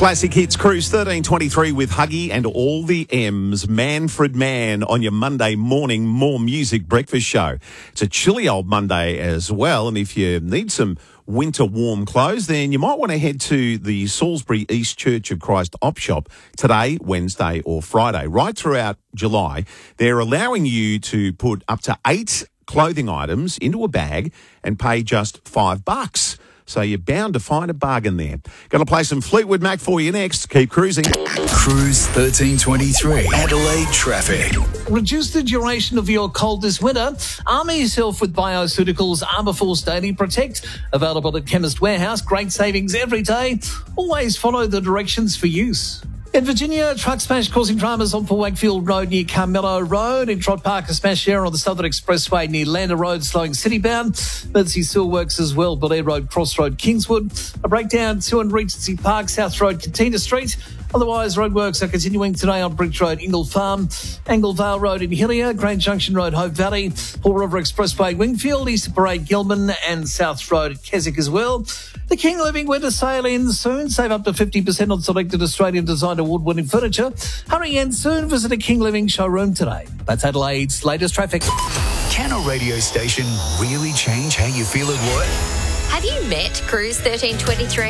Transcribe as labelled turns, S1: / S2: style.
S1: Classic Hits Cruise 1323 with Huggy and all the M's. Manfred Mann on your Monday morning More Music breakfast show. It's a chilly old Monday as well, and if you need some winter warm clothes, then you might want to head to the Salisbury East Church of Christ op shop today, Wednesday or Friday. Right throughout July, they're allowing you to put up to 8 clothing items into a bag and pay just $5. So you're bound to find a bargain there. Going to play some Fleetwood Mac for you next. Keep cruising.
S2: Cruise 1323. Adelaide traffic.
S3: Reduce the duration of your cold this winter. Armour yourself with Bioceuticals Armour Force Daily Protect. Available at Chemist Warehouse. Great savings every day. Always follow the directions for use. In Virginia, truck smash causing dramas on Wakefield Road near Carmelo Road. In Trott Park, a smash there on the Southern Expressway near Lander Road, slowing citybound. Emergency still works as well, Belair Road, Cross Road, Kingswood. A breakdown to and Regency Park, South Road, Cantina Street. Otherwise, roadworks are continuing today on Bridge Road, Ingle Farm, Anglevale Road in Hillier, Grand Junction Road, Hope Valley, Paul River Expressway, Wingfield, Easter Parade, Gilman, and South Road at Keswick as well. The King Living Winter Sale ends soon. Save up to 50% on selected Australian designed award-winning furniture. Hurry in soon. Visit a King Living showroom today. That's Adelaide's latest traffic.
S2: Can a radio station really change how you feel at work?
S4: Have you met Cruise 1323?